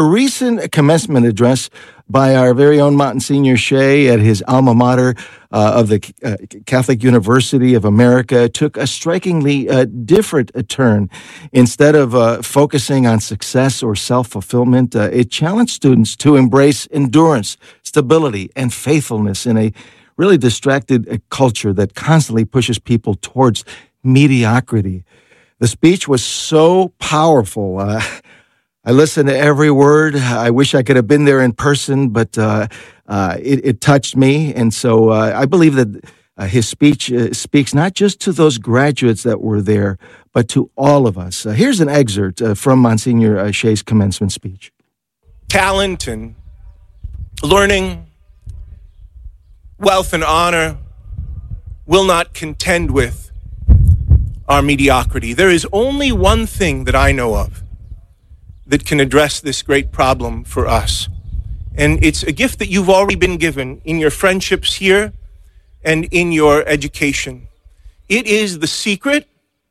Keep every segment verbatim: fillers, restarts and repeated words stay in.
A recent commencement address by our very own Monsignor Shea at his alma mater uh, of the uh, Catholic University of America took a strikingly uh, different uh, turn. Instead of uh, focusing on success or self-fulfillment, uh, it challenged students to embrace endurance, stability, and faithfulness in a really distracted uh, culture that constantly pushes people towards mediocrity. The speech was so powerful. Uh, I listened to every word. I wish I could have been there in person, but uh, uh, it, it touched me. And so uh, I believe that uh, his speech uh, speaks not just to those graduates that were there, but to all of us. Uh, here's an excerpt uh, from Monsignor uh, Shea's commencement speech. Talent and learning, wealth and honor will not contend with our mediocrity. There is only one thing that I know of that can address this great problem for us. And it's a gift that you've already been given in your friendships here and in your education. It is the secret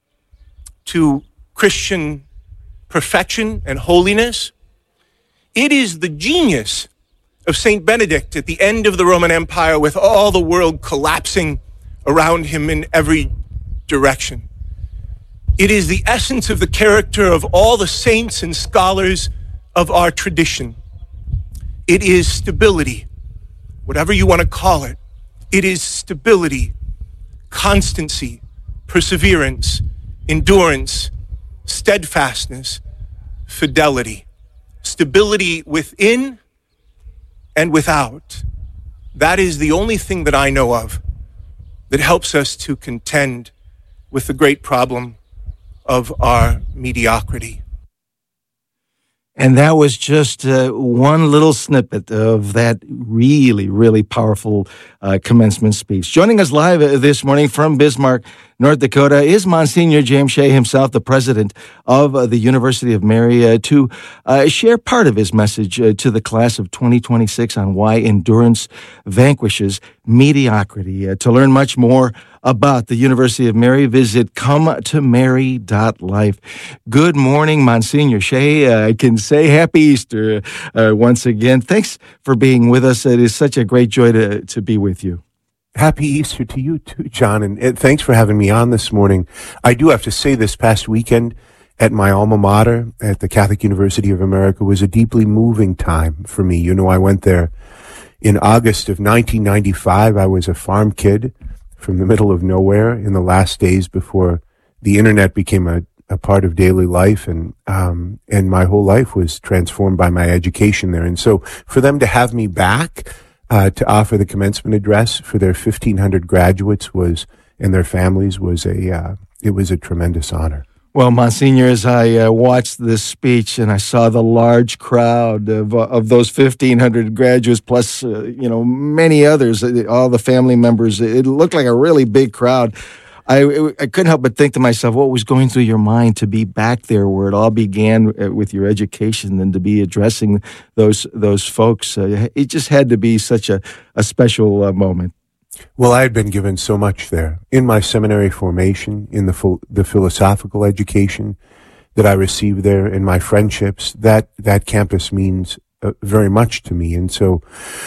to Christian perfection and holiness. It is the genius of Saint Benedict at the end of the Roman Empire, with all the world collapsing around him in every direction. It is the essence of the character of all the saints and scholars of our tradition. It is stability, whatever you want to call it. It is stability, constancy, perseverance, endurance, steadfastness, fidelity. Stability within and without. That is the only thing that I know of that helps us to contend with the great problem of our mediocrity. And that was just uh, one little snippet of that really, really powerful uh, commencement speech. Joining us live uh, this morning from Bismarck, North Dakota, is Monsignor James Shea himself, the president of uh, the University of Mary, uh, to uh, share part of his message uh, to the class of twenty twenty-six on why endurance vanquishes mediocrity. Uh, to learn much more about the University of Mary, visit come to mary dot life. Good morning, Monsignor Shea. Uh, I can say Happy Easter uh, once again. Thanks for being with us. It is such a great joy to, to be with you. Happy Easter to you too, John, and, and thanks for having me on this morning. I do have to say this past weekend at my alma mater at the Catholic University of America was a deeply moving time for me. You know, I went there in August of nineteen ninety-five. I was a farm kid from the middle of nowhere in the last days before the internet became a, a part of daily life, and um, and my whole life was transformed by my education there. And so for them to have me back Uh, to offer the commencement address for their fifteen hundred graduates was, and their families was a, uh, it was a tremendous honor. Well, Monsignor, as I uh, watched this speech and I saw the large crowd of uh, of those fifteen hundred graduates, plus uh, you know many others, uh, all the family members, it looked like a really big crowd. I, I couldn't help but think to myself, what was going through your mind to be back there where it all began with your education and to be addressing those those folks? Uh, it just had to be such a, a special uh, moment. Well, I had been given so much there in my seminary formation, in the full, the philosophical education that I received there, in my friendships. That that campus means uh, very much to me, and so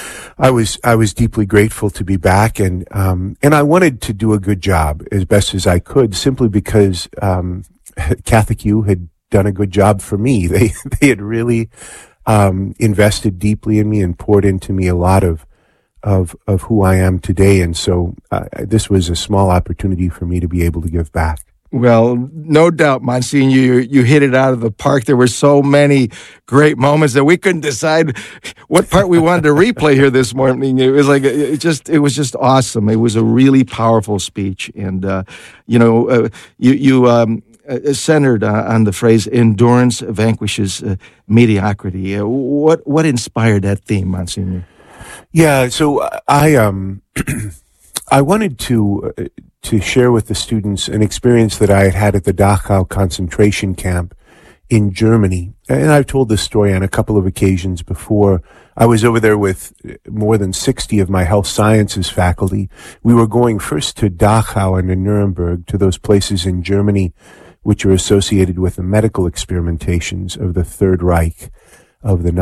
I was I was deeply grateful to be back, and um, and I wanted to do a good job as best as I could, simply because um, Catholic U had done a good job for me. They they had really um, invested deeply in me and poured into me a lot of of of who I am today, and so uh, this was a small opportunity for me to be able to give back. Well, no doubt, Monsignor, you, you hit it out of the park. There were so many great moments that we couldn't decide what part we wanted to replay here this morning. It was like, it just, it was just awesome. It was a really powerful speech. And, uh, you know, uh, you, you, um, uh, centered uh, on the phrase endurance vanquishes uh, mediocrity. Uh, what, what inspired that theme, Monsignor? Yeah. So I, um, I wanted to, uh, to share with the students an experience that I had had at the Dachau concentration camp in Germany. And I've told this story on a couple of occasions before. I was over there with more than sixty of my health sciences faculty. We were going first to Dachau and to Nuremberg, to those places in Germany which are associated with the medical experimentations of the Third Reich. of the